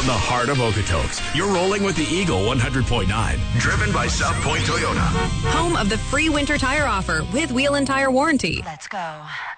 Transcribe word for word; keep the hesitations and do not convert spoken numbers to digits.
From the heart of Okotoks, you're rolling with the Eagle one hundred point nine. Driven by South Point Toyota. Home of the free winter tire offer with wheel and tire warranty. Let's go.